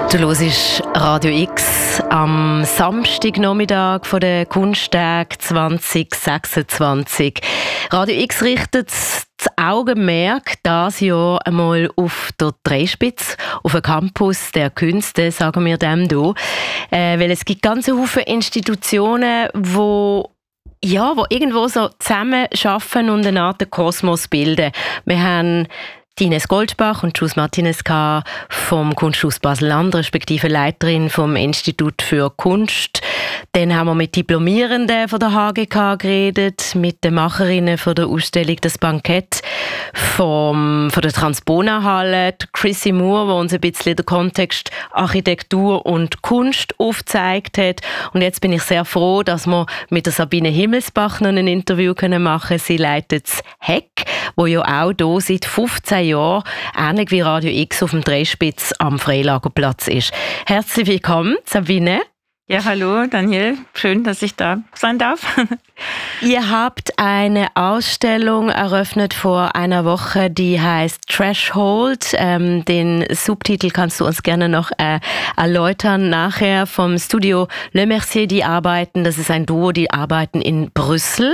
Du hörst Radio X am Samstagnachmittag von der Kunsttag 2026. Radio X richtet das Augenmerk dieses Jahr einmal auf der Dreispitze, auf den Campus der Künste, sagen wir dem hier. Weil es gibt ganz viele Institutionen, wo irgendwo so zusammen arbeiten und eine Art Kosmos bilden. Wir haben Ines Goldbach und Jus Martinez vom Kunsthaus Basel-Land, respektive Leiterin vom Institut für Kunst. Dann haben wir mit Diplomierenden von der HGK geredet, mit den Macherinnen von der Ausstellung «Das Bankett» von der Transpona-Halle, Chrissy Moore, die uns ein bisschen den Kontext Architektur und Kunst aufgezeigt hat. Und jetzt bin ich sehr froh, dass wir mit der Sabine Himmelsbach noch ein Interview machen können. Sie leitet das Heck, wo ja auch hier seit 15 Jahren, ähnlich wie Radio X, auf dem Dreispitz am Freilagerplatz ist. Herzlich willkommen, Sabine. Ja, hallo Daniel, schön, dass ich da sein darf. Ihr habt eine Ausstellung eröffnet vor einer Woche, die heißt Threshold. Den Subtitel kannst du uns gerne noch erläutern. Nachher vom Studio Le Mercier, die arbeiten, das ist ein Duo, die arbeiten in Brüssel.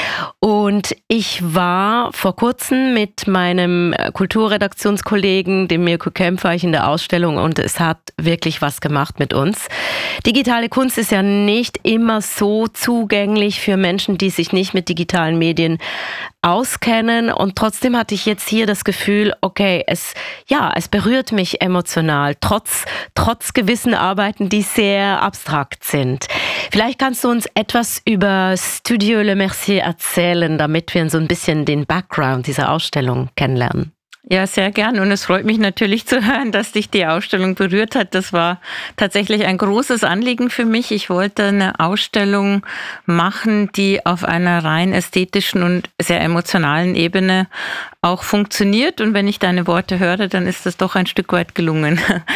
Und ich war vor kurzem mit meinem Kulturredaktionskollegen, dem Mirko Kämpfer, in der Ausstellung und es hat wirklich was gemacht mit uns. Digitale Kunst ist ja nicht immer so zugänglich für Menschen, die sich nicht mit digitalen Medien auskennen. Und trotzdem hatte ich jetzt hier das Gefühl, okay, es berührt mich emotional, trotz gewissen Arbeiten, die sehr abstrakt sind. Vielleicht kannst du uns etwas über Studio Le Mercier erzählen, damit wir so ein bisschen den Background dieser Ausstellung kennenlernen. Ja, sehr gern. Und es freut mich natürlich zu hören, dass dich die Ausstellung berührt hat. Das war tatsächlich ein großes Anliegen für mich. Ich wollte eine Ausstellung machen, die auf einer rein ästhetischen und sehr emotionalen Ebene auch funktioniert. Und wenn ich deine Worte höre, dann ist das doch ein Stück weit gelungen.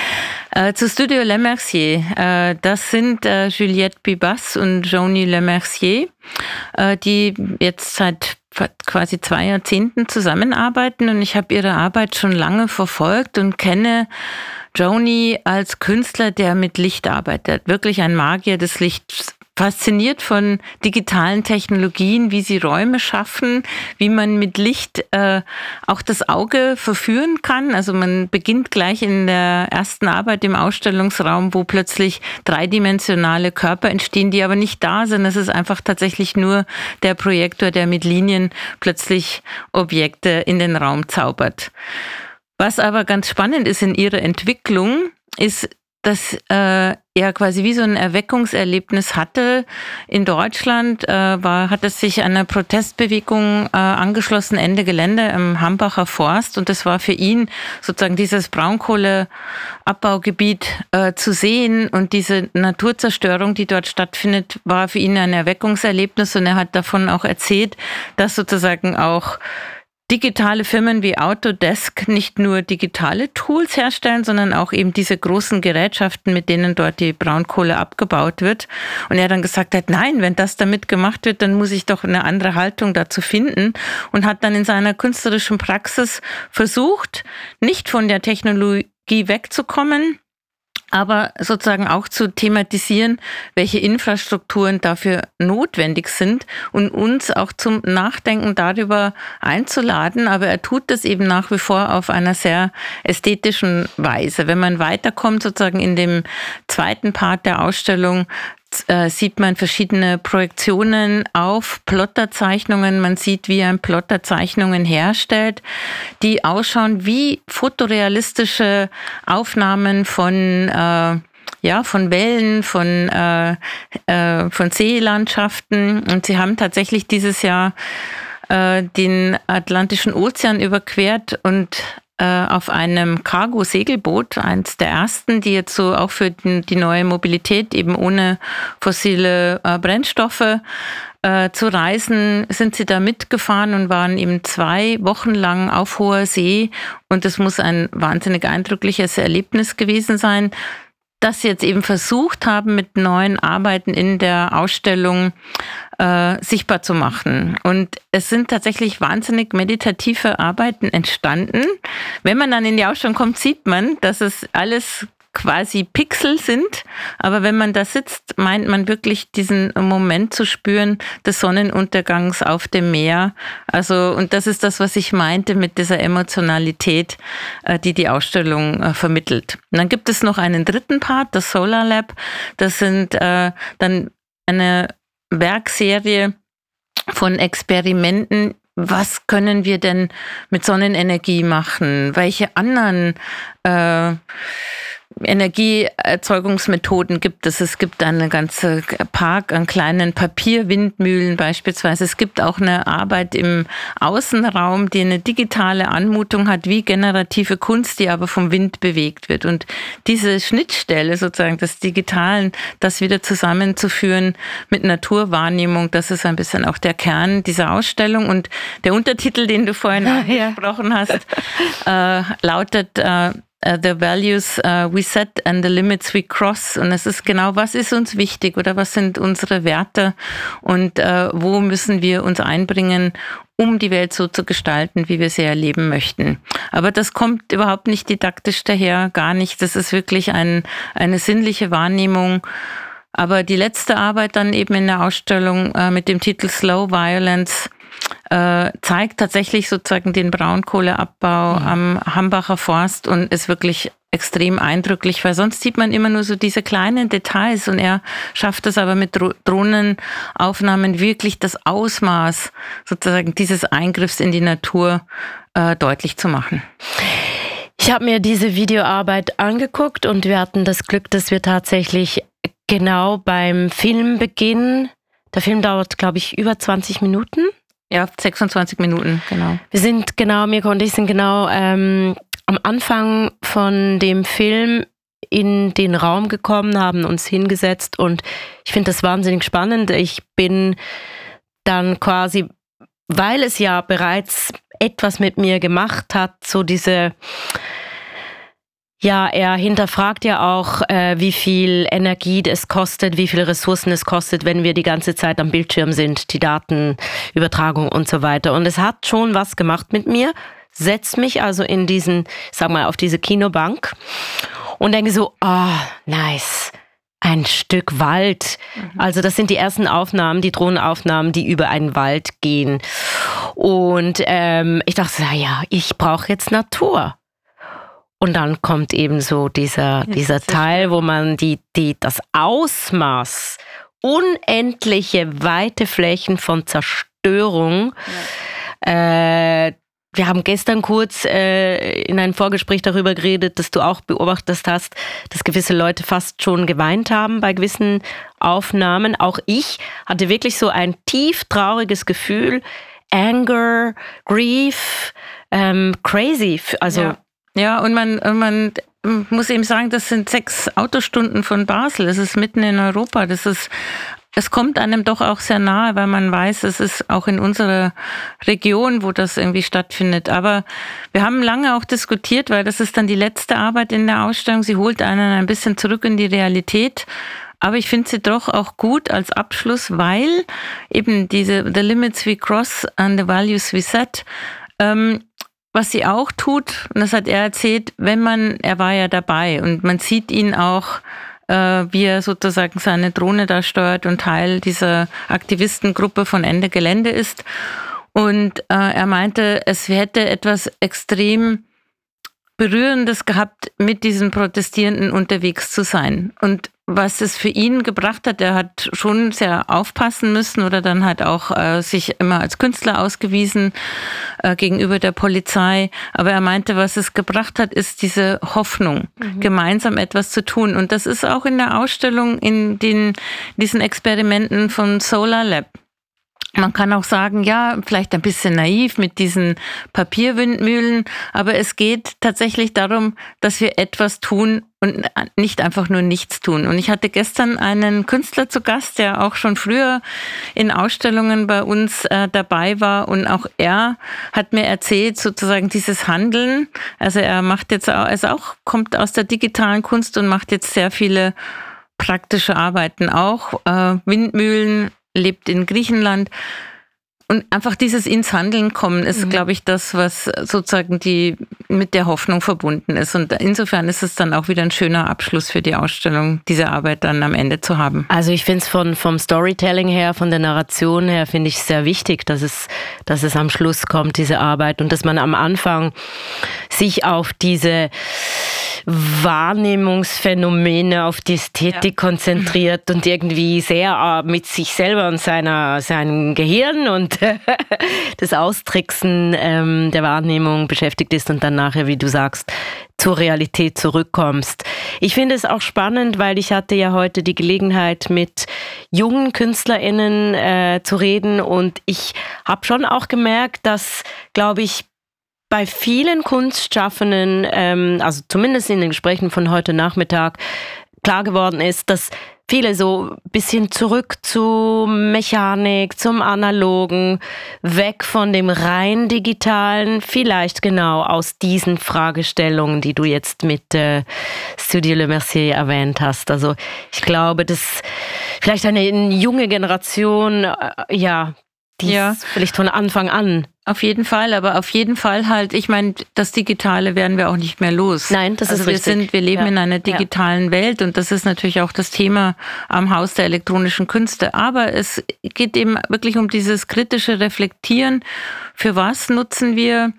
Zu Studio Le Mercier. Das sind Juliette Bibas und Joni Le Mercier, die jetzt seit quasi 2 Jahrzehnten zusammenarbeiten und ich habe ihre Arbeit schon lange verfolgt und kenne Joni als Künstler, der mit Licht arbeitet. Wirklich ein Magier des Lichts. Fasziniert von digitalen Technologien, wie sie Räume schaffen, wie man mit Licht auch das Auge verführen kann. Also man beginnt gleich in der ersten Arbeit im Ausstellungsraum, wo plötzlich dreidimensionale Körper entstehen, die aber nicht da sind. Es ist einfach tatsächlich nur der Projektor, der mit Linien plötzlich Objekte in den Raum zaubert. Was aber ganz spannend ist in ihrer Entwicklung, ist, dass er quasi wie so ein Erweckungserlebnis hatte. In Deutschland hat es sich einer Protestbewegung angeschlossen, Ende Gelände im Hambacher Forst. Und das war für ihn sozusagen dieses Braunkohleabbaugebiet zu sehen. Und diese Naturzerstörung, die dort stattfindet, war für ihn ein Erweckungserlebnis. Und er hat davon auch erzählt, dass sozusagen auch digitale Firmen wie Autodesk nicht nur digitale Tools herstellen, sondern auch eben diese großen Gerätschaften, mit denen dort die Braunkohle abgebaut wird. Und er dann gesagt hat, nein, wenn das damit gemacht wird, dann muss ich doch eine andere Haltung dazu finden und hat dann in seiner künstlerischen Praxis versucht, nicht von der Technologie wegzukommen, aber sozusagen auch zu thematisieren, welche Infrastrukturen dafür notwendig sind und uns auch zum Nachdenken darüber einzuladen. Aber er tut das eben nach wie vor auf einer sehr ästhetischen Weise. Wenn man weiterkommt, sozusagen in dem zweiten Part der Ausstellung, sieht man verschiedene Projektionen auf Plotterzeichnungen. Man sieht, wie ein Plotter Zeichnungen herstellt, die ausschauen wie fotorealistische Aufnahmen von Wellen, von Seelandschaften. Und sie haben tatsächlich dieses Jahr den Atlantischen Ozean überquert und auf einem Cargo-Segelboot, eins der ersten, die jetzt so auch für die neue Mobilität eben ohne fossile Brennstoffe zu reisen, sind sie da mitgefahren und waren eben 2 Wochen lang auf hoher See. Und das muss ein wahnsinnig eindrückliches Erlebnis gewesen sein, dass sie jetzt eben versucht haben, mit neuen Arbeiten in der Ausstellung sichtbar zu machen. Und es sind tatsächlich wahnsinnig meditative Arbeiten entstanden. Wenn man dann in die Ausstellung kommt, sieht man, dass es alles quasi Pixel sind. Aber wenn man da sitzt, meint man wirklich diesen Moment zu spüren des Sonnenuntergangs auf dem Meer. Also, und das ist das, was ich meinte mit dieser Emotionalität, die die Ausstellung vermittelt. Und dann gibt es noch einen dritten Part, das Solar Lab. Das sind dann eine Werkserie von Experimenten. Was können wir denn mit Sonnenenergie machen? Welche anderen Energieerzeugungsmethoden gibt es? Es gibt einen ganzen Park an kleinen Papierwindmühlen beispielsweise. Es gibt auch eine Arbeit im Außenraum, die eine digitale Anmutung hat, wie generative Kunst, die aber vom Wind bewegt wird. Und diese Schnittstelle sozusagen des Digitalen, das wieder zusammenzuführen mit Naturwahrnehmung, das ist ein bisschen auch der Kern dieser Ausstellung. Und der Untertitel, den du vorhin angesprochen hast, lautet The Values we set and the limits we cross. Und es ist genau, was ist uns wichtig oder was sind unsere Werte und wo müssen wir uns einbringen, um die Welt so zu gestalten, wie wir sie erleben möchten. Aber das kommt überhaupt nicht didaktisch daher, gar nicht. Das ist wirklich eine sinnliche Wahrnehmung. Aber die letzte Arbeit dann eben in der Ausstellung mit dem Titel Slow Violence zeigt tatsächlich sozusagen den Braunkohleabbau am Hambacher Forst und ist wirklich extrem eindrücklich, weil sonst sieht man immer nur so diese kleinen Details und er schafft es aber mit Drohnenaufnahmen wirklich das Ausmaß sozusagen dieses Eingriffs in die Natur deutlich zu machen. Ich habe mir diese Videoarbeit angeguckt und wir hatten das Glück, dass wir tatsächlich genau beim Filmbeginn, der Film dauert, glaube ich, über 20 Minuten. Ja, 26 Minuten, genau. Mirko und ich sind genau am Anfang von dem Film in den Raum gekommen, haben uns hingesetzt und ich finde das wahnsinnig spannend. Ich bin dann quasi, weil es ja bereits etwas mit mir gemacht hat, so diese... Ja, er hinterfragt ja auch, wie viel Energie es kostet, wie viele Ressourcen es kostet, wenn wir die ganze Zeit am Bildschirm sind, die Datenübertragung und so weiter. Und es hat schon was gemacht mit mir, setzt mich also in diesen, sag mal, auf diese Kinobank und denke so, nice, ein Stück Wald. Also das sind die ersten Aufnahmen, die Drohnenaufnahmen, die über einen Wald gehen. Und ich dachte, naja, ich brauche jetzt Natur. Und dann kommt eben so dieser Teil, wo man das Ausmaß, unendliche weite Flächen von Zerstörung. Wir haben gestern kurz in einem Vorgespräch darüber geredet, dass du auch beobachtet hast, dass gewisse Leute fast schon geweint haben bei gewissen Aufnahmen. Auch ich hatte wirklich so ein tief trauriges Gefühl, Anger, Grief, crazy. Also Ja, und man muss eben sagen, das sind 6 Autostunden von Basel. Es ist mitten in Europa. Es kommt einem doch auch sehr nahe, weil man weiß, es ist auch in unserer Region, wo das irgendwie stattfindet. Aber wir haben lange auch diskutiert, weil das ist dann die letzte Arbeit in der Ausstellung. Sie holt einen ein bisschen zurück in die Realität. Aber ich finde sie doch auch gut als Abschluss, weil eben diese The Limits We Cross and the Values We Set, was sie auch tut, und das hat er erzählt, er war ja dabei und man sieht ihn auch, wie er sozusagen seine Drohne da steuert und Teil dieser Aktivistengruppe von Ende Gelände ist. Und er meinte, es hätte etwas extrem Berührendes gehabt, mit diesen Protestierenden unterwegs zu sein. Und was es für ihn gebracht hat, er hat schon sehr aufpassen müssen oder dann halt auch sich immer als Künstler ausgewiesen gegenüber der Polizei. Aber er meinte, was es gebracht hat, ist diese Hoffnung, gemeinsam etwas zu tun. Und das ist auch in der Ausstellung in diesen Experimenten von Solar Lab. Man kann auch sagen, ja, vielleicht ein bisschen naiv mit diesen Papierwindmühlen, aber es geht tatsächlich darum, dass wir etwas tun und nicht einfach nur nichts tun. Und ich hatte gestern einen Künstler zu Gast, der auch schon früher in Ausstellungen bei uns dabei war und auch er hat mir erzählt, sozusagen dieses Handeln. Also er macht jetzt kommt aus der digitalen Kunst und macht jetzt sehr viele praktische Arbeiten auch, Windmühlen, lebt in Griechenland. Und einfach dieses ins Handeln kommen ist, glaube ich, das, was sozusagen mit der Hoffnung verbunden ist. Und insofern ist es dann auch wieder ein schöner Abschluss für die Ausstellung, diese Arbeit dann am Ende zu haben. Also ich finde es vom Storytelling her, von der Narration her, finde ich es sehr wichtig, dass es am Schluss kommt, diese Arbeit. Und dass man am Anfang sich auf diese Wahrnehmungsphänomene, auf die Ästhetik konzentriert und irgendwie sehr mit sich selber und seinem Gehirn und das Austricksen der Wahrnehmung beschäftigt ist und dann nachher, wie du sagst, zur Realität zurückkommst. Ich finde es auch spannend, weil ich hatte ja heute die Gelegenheit, mit jungen KünstlerInnen zu reden und ich habe schon auch gemerkt, dass, glaube ich, bei vielen Kunstschaffenden, also zumindest in den Gesprächen von heute Nachmittag, klar geworden ist, dass viele so ein bisschen zurück zu Mechanik, zum Analogen, weg von dem rein Digitalen, vielleicht genau aus diesen Fragestellungen, die du jetzt mit Studio Le Mercier erwähnt hast. Also ich glaube, dass vielleicht eine junge Generation, die ist vielleicht von Anfang an. Auf jeden Fall, aber auf jeden Fall halt, ich meine, das Digitale werden wir auch nicht mehr los. Nein, das ist richtig. Wir leben in einer digitalen Welt und das ist natürlich auch das Thema am Haus der elektronischen Künste. Aber es geht eben wirklich um dieses kritische Reflektieren. Für was nutzen wir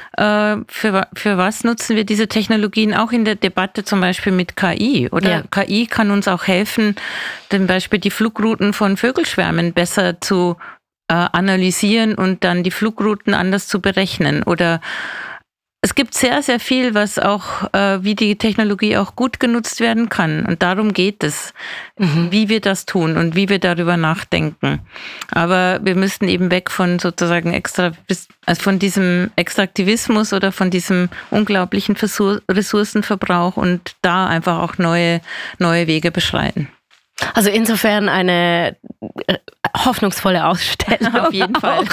diese Technologien auch in der Debatte zum Beispiel mit KI? Oder KI kann uns auch helfen, zum Beispiel die Flugrouten von Vögelschwärmen besser zu analysieren und dann die Flugrouten anders zu berechnen. Oder es gibt sehr, sehr viel, was auch, wie die Technologie auch gut genutzt werden kann. Und darum geht es, wie wir das tun und wie wir darüber nachdenken. Aber wir müssten eben weg von sozusagen von diesem Extraktivismus oder von diesem unglaublichen Ressourcenverbrauch und da einfach auch neue Wege beschreiten. Also insofern eine hoffnungsvolle Ausstellung. Auf jeden Fall.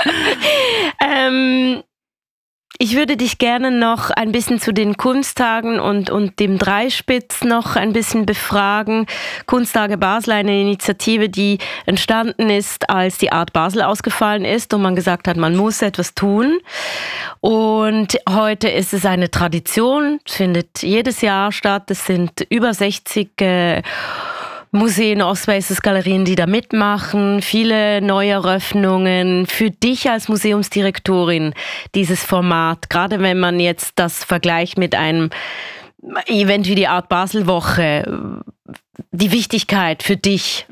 Ich würde dich gerne noch ein bisschen zu den Kunsttagen und dem Dreispitz noch ein bisschen befragen. Kunsttage Basel, eine Initiative, die entstanden ist, als die Art Basel ausgefallen ist und man gesagt hat, man muss etwas tun. Und heute ist es eine Tradition, es findet jedes Jahr statt. Es sind über 60 Museen, Ostspaces, Galerien, die da mitmachen, viele neue Eröffnungen. Für dich als Museumsdirektorin dieses Format, gerade wenn man jetzt das vergleicht mit einem Event wie die Art Basel Woche, die Wichtigkeit für dich?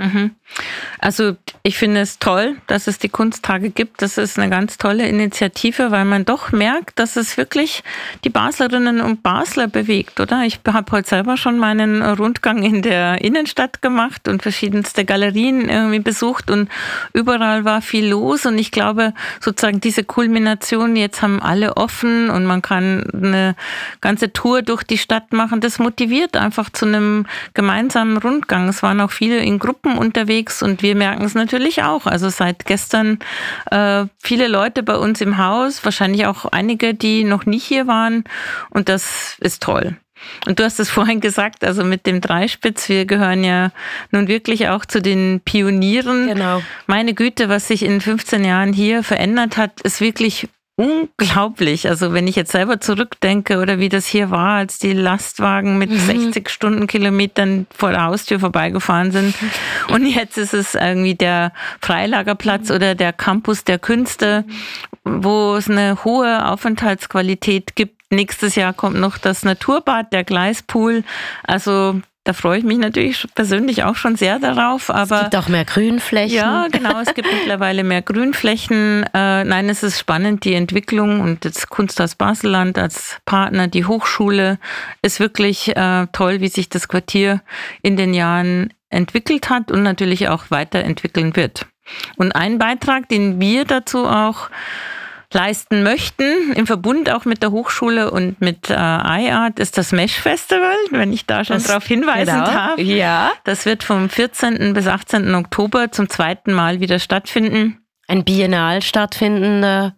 Also ich finde es toll, dass es die Kunsttage gibt. Das ist eine ganz tolle Initiative, weil man doch merkt, dass es wirklich die Baslerinnen und Basler bewegt, oder? Ich habe heute selber schon meinen Rundgang in der Innenstadt gemacht und verschiedenste Galerien irgendwie besucht und überall war viel los und ich glaube sozusagen diese Kulmination, jetzt haben alle offen und man kann eine ganze Tour durch die Stadt machen, das motiviert einfach zu einem gemeinsamen Rundgang. Es waren auch viele in Gruppen unterwegs und wir merken es natürlich auch. Also seit gestern viele Leute bei uns im Haus, wahrscheinlich auch einige, die noch nie hier waren und das ist toll. Und du hast es vorhin gesagt, also mit dem Dreispitz, wir gehören ja nun wirklich auch zu den Pionieren. Genau. Meine Güte, was sich in 15 Jahren hier verändert hat, ist wirklich unglaublich. Also wenn ich jetzt selber zurückdenke oder wie das hier war, als die Lastwagen mit 60 Stundenkilometern vor der Haustür vorbeigefahren sind. Und jetzt ist es irgendwie der Freilagerplatz oder der Campus der Künste, wo es eine hohe Aufenthaltsqualität gibt. Nächstes Jahr kommt noch das Naturbad, der Gleispool. Also da freue ich mich natürlich persönlich auch schon sehr darauf. Aber es gibt auch mehr Grünflächen. Ja, genau, es gibt mittlerweile mehr Grünflächen. Nein, es ist spannend, die Entwicklung und das Kunsthaus Baselland als Partner, die Hochschule, ist wirklich toll, wie sich das Quartier in den Jahren entwickelt hat und natürlich auch weiterentwickeln wird. Und ein Beitrag, den wir dazu auch leisten möchten, im Verbund auch mit der Hochschule und mit iArt, ist das Mesh Festival, wenn ich da schon darauf hinweisen darf. Ja. Das wird vom 14. bis 18. Oktober zum zweiten Mal wieder stattfinden. Eine biennal stattfindende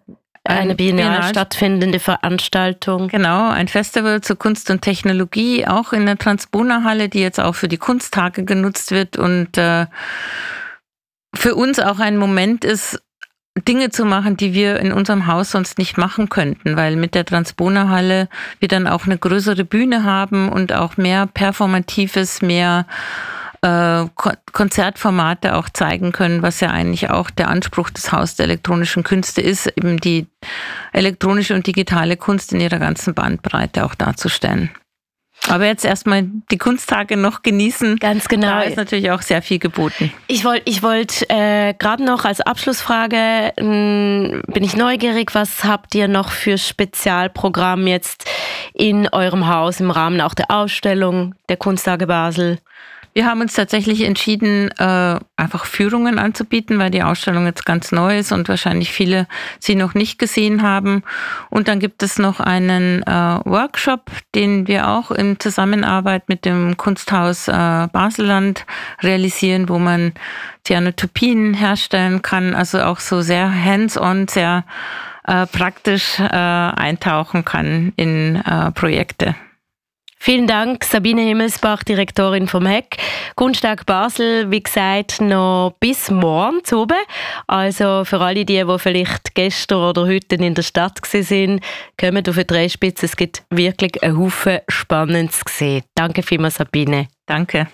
Veranstaltung. Genau, ein Festival zur Kunst und Technologie, auch in der Transbona-Halle, die jetzt auch für die Kunsttage genutzt wird und für uns auch ein Moment ist, Dinge zu machen, die wir in unserem Haus sonst nicht machen könnten, weil mit der Transponerhalle wir dann auch eine größere Bühne haben und auch mehr Performatives, mehr Konzertformate auch zeigen können, was ja eigentlich auch der Anspruch des Haus der elektronischen Künste ist, eben die elektronische und digitale Kunst in ihrer ganzen Bandbreite auch darzustellen. Aber jetzt erstmal die Kunsttage noch genießen. Ganz genau. Da ist natürlich auch sehr viel geboten. Ich wollte gerade noch als Abschlussfrage, bin ich neugierig, was habt ihr noch für Spezialprogramm jetzt in eurem Haus im Rahmen auch der Ausstellung der Kunsttage Basel? Wir haben uns tatsächlich entschieden, einfach Führungen anzubieten, weil die Ausstellung jetzt ganz neu ist und wahrscheinlich viele sie noch nicht gesehen haben. Und dann gibt es noch einen Workshop, den wir auch in Zusammenarbeit mit dem Kunsthaus Baselland realisieren, wo man Cyanotopien herstellen kann, also auch so sehr hands-on, sehr praktisch eintauchen kann in Projekte. Vielen Dank, Sabine Himmelsbach, Direktorin vom HEC. Kunsttag Basel, wie gesagt, noch bis morgen zu oben. Also für alle die vielleicht gestern oder heute in der Stadt waren, kommt auf die Dreispitze. Es gibt wirklich einen Haufen Spannendes zu sehen. Danke vielmals, Sabine. Danke.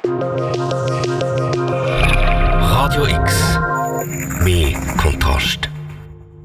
Radio X. Mehr Kontrast.